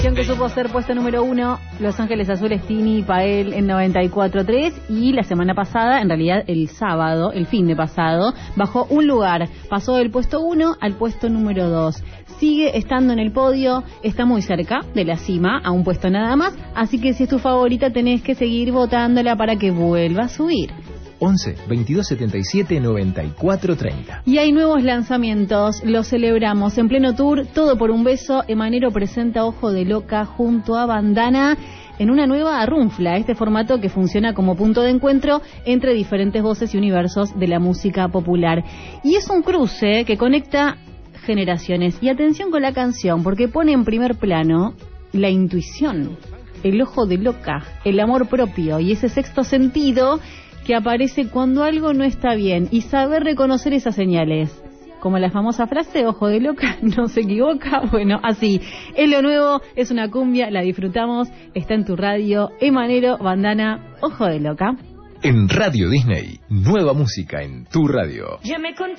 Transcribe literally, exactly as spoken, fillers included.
Que supo ser puesto número uno, Los Ángeles Azules, Tini y Pael en noventa y cuatro punto tres, y la semana pasada, en realidad el sábado, el fin de pasado, bajó un lugar, pasó del puesto uno al puesto número dos. Sigue estando en el podio, está muy cerca de la cima, a un puesto nada más, así que si es tu favorita tenés que seguir votándola para que vuelva a subir. once, veintidós setenta y siete, noventa y cuatro treinta. Y hay nuevos lanzamientos, los celebramos en pleno tour, Todo por un beso. Emanero presenta Ojo de Loca junto a Bandana en una nueva runfla, este formato que funciona como punto de encuentro entre diferentes voces y universos de la música popular. Y es un cruce que conecta generaciones. Y atención con la canción, porque pone en primer plano la intuición, el ojo de loca, el amor propio y ese sexto sentido que aparece cuando algo no está bien, y saber reconocer esas señales. Como la famosa frase, ojo de loca, no se equivoca. Bueno, así. Es lo nuevo, es una cumbia, la disfrutamos, está en tu radio. Emanero, Bandana, Ojo de Loca. En Radio Disney, nueva música en tu radio. Ya me contaste.